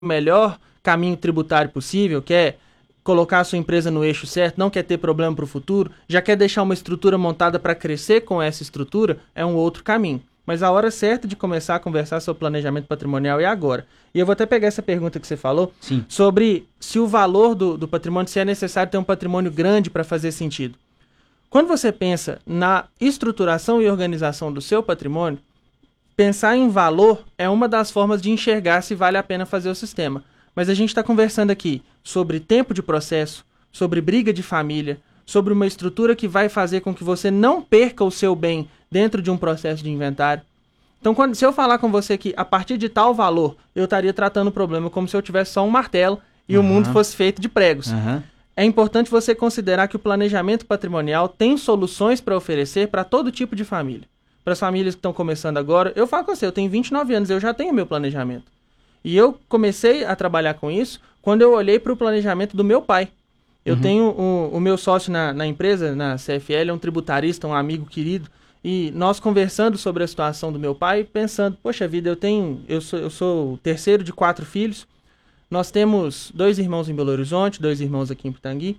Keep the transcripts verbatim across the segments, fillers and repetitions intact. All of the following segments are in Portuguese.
melhor caminho tributário possível, quer colocar a sua empresa no eixo certo, não quer ter problema para o futuro, já quer deixar uma estrutura montada para crescer com essa estrutura, é um outro caminho. Mas a hora certa de começar a conversar sobre planejamento patrimonial é agora. E eu vou até pegar essa pergunta que você falou, Sim. sobre se o valor do, do patrimônio, se é necessário ter um patrimônio grande para fazer sentido. Quando você pensa na estruturação e organização do seu patrimônio, pensar em valor é uma das formas de enxergar se vale a pena fazer o sistema. Mas a gente está conversando aqui sobre tempo de processo, sobre briga de família, sobre uma estrutura que vai fazer com que você não perca o seu bem dentro de um processo de inventário. Então, quando, se eu falar com você que a partir de tal valor eu estaria tratando o problema como se eu tivesse só um martelo e uhum. o mundo fosse feito de pregos. Uhum. É importante você considerar que o planejamento patrimonial tem soluções para oferecer para todo tipo de família. Para as famílias que estão começando agora, eu falo com você, eu tenho vinte e nove anos, eu já tenho meu planejamento. E eu comecei a trabalhar com isso quando eu olhei para o planejamento do meu pai. Eu uhum. tenho o, o meu sócio na, na empresa, na C F L, é um tributarista, um amigo querido, e nós conversando sobre a situação do meu pai, pensando, poxa vida, eu tenho, eu sou, eu sou o terceiro de quatro filhos, nós temos dois irmãos em Belo Horizonte, dois irmãos aqui em Pitangui,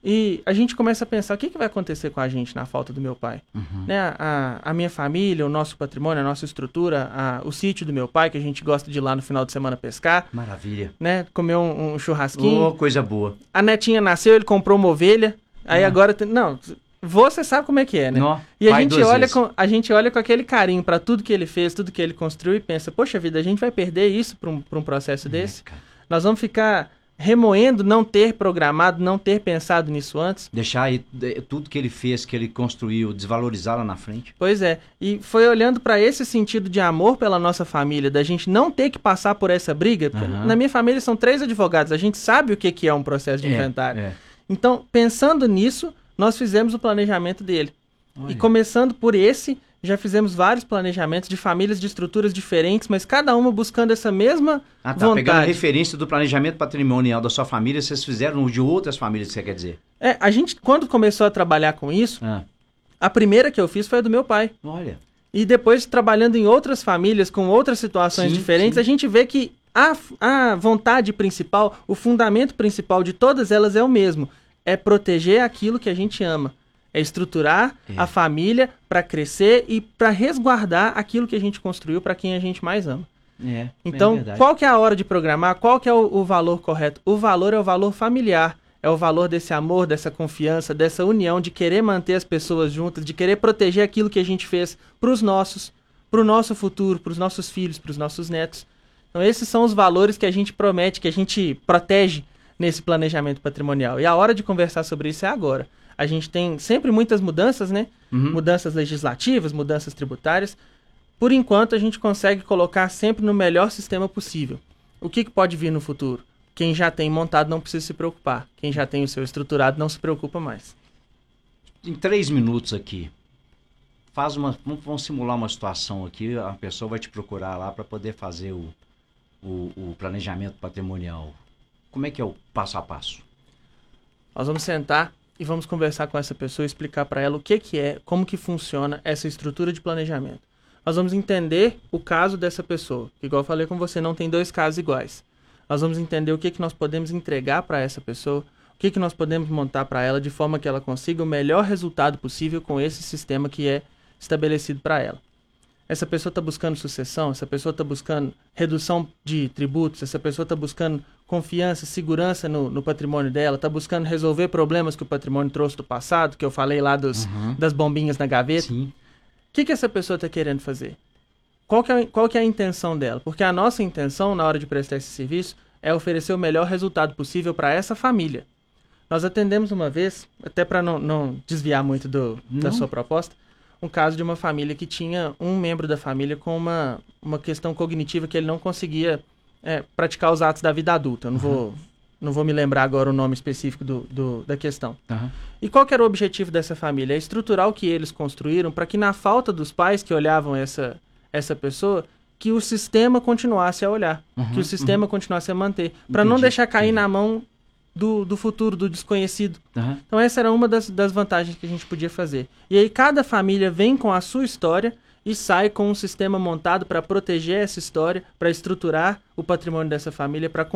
e a gente começa a pensar, o que, que vai acontecer com a gente na falta do meu pai? Uhum. Né? A, a minha família, o nosso patrimônio, a nossa estrutura, a, o sítio do meu pai, que a gente gosta de ir lá no final de semana pescar. Maravilha. Né? Comer um, um churrasquinho. Oh, coisa boa. A netinha nasceu, ele comprou uma ovelha, aí ah. agora... Tem, não, você sabe como é que é, né? Não, e a gente, olha com, a gente olha com aquele carinho para tudo que ele fez, tudo que ele construiu e pensa, poxa vida, a gente vai perder isso para um, pra um processo é, desse? Cara. Nós vamos ficar... remoendo não ter programado, não ter pensado nisso antes. Deixar aí tudo que ele fez, que ele construiu, desvalorizar lá na frente. Pois é, e foi olhando para esse sentido de amor pela nossa família, da gente não ter que passar por essa briga. Uhum. Na minha família são três advogados, a gente sabe o que, que é um processo de é, inventário. É. Então, pensando nisso, nós fizemos o planejamento dele. Olha. E começando por esse... já fizemos vários planejamentos de famílias de estruturas diferentes, mas cada uma buscando essa mesma ah, tá. vontade. Pegando a referência do planejamento patrimonial da sua família, vocês fizeram de outras famílias, você quer dizer? É, a gente, quando começou a trabalhar com isso, ah. a primeira que eu fiz foi a do meu pai. Olha. E depois, trabalhando em outras famílias, com outras situações sim, diferentes, sim. a gente vê que a, a vontade principal, o fundamento principal de todas elas é o mesmo. É proteger aquilo que a gente ama. É estruturar é. a família para crescer e para resguardar aquilo que a gente construiu para quem a gente mais ama. É, então, é qual que é a hora de programar? Qual que é o, o valor correto? O valor é o valor familiar. É o valor desse amor, dessa confiança, dessa união, de querer manter as pessoas juntas, de querer proteger aquilo que a gente fez para os nossos, para o nosso futuro, para os nossos filhos, para os nossos netos. Então, esses são os valores que a gente promete, que a gente protege nesse planejamento patrimonial. E a hora de conversar sobre isso é agora. A gente tem sempre muitas mudanças, né? Uhum. Mudanças legislativas, mudanças tributárias. Por enquanto, a gente consegue colocar sempre no melhor sistema possível. O que, que pode vir no futuro? Quem já tem montado não precisa se preocupar. Quem já tem o seu estruturado não se preocupa mais. Em três minutos aqui, faz uma, vamos simular uma situação aqui, a pessoa vai te procurar lá para poder fazer o, o, o planejamento patrimonial. Como é que é o passo a passo? Nós vamos sentar e vamos conversar com essa pessoa e explicar para ela o que, que é, como que funciona essa estrutura de planejamento. Nós vamos entender o caso dessa pessoa. Igual eu falei com você, não tem dois casos iguais. Nós vamos entender o que, que nós podemos entregar para essa pessoa, o que, que nós podemos montar para ela de forma que ela consiga o melhor resultado possível com esse sistema que é estabelecido para ela. Essa pessoa está buscando sucessão, essa pessoa está buscando redução de tributos, essa pessoa está buscando confiança, segurança no, no patrimônio dela, está buscando resolver problemas que o patrimônio trouxe do passado, que eu falei lá dos, uhum. das bombinhas na gaveta. Sim. O que, que essa pessoa está querendo fazer? Qual que, é, qual que é a intenção dela? Porque a nossa intenção, na hora de prestar esse serviço, é oferecer o melhor resultado possível para essa família. Nós atendemos uma vez, até para não, não desviar muito do, da sua proposta, um caso de uma família que tinha um membro da família com uma, uma questão cognitiva que ele não conseguia é, praticar os atos da vida adulta. Eu não, uhum. vou, não vou me lembrar agora o nome específico do, do, da questão. Uhum. E qual que era o objetivo dessa família? É estruturar o que eles construíram para que, na falta dos pais que olhavam essa, essa pessoa, que o sistema continuasse a olhar, uhum. que o sistema uhum. continuasse a manter, para não deixar cair Entendi. na mão Do, do futuro, do desconhecido. Uhum. Então essa era uma das, das vantagens que a gente podia fazer. E aí cada família vem com a sua história e sai com um sistema montado para proteger essa história, para estruturar o patrimônio dessa família, para